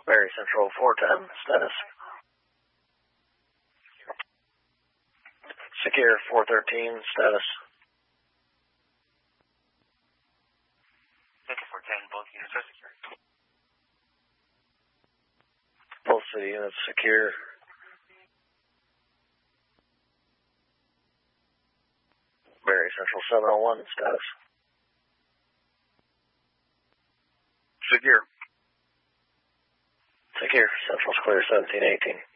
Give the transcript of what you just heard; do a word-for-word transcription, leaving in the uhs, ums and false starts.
Barry Central four ten, status. Secure four thirteen, status. Secure four ten, both units are secure. Both city units secure. Barry Central seven oh one, status. Secure. Secure, Central's clear seventeen eighteen.